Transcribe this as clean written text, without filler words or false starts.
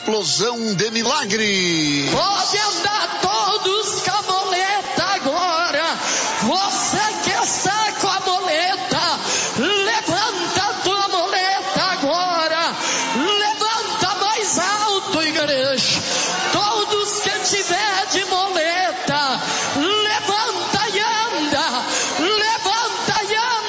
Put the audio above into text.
explosão de milagre. Pode andar todos com a boleta agora.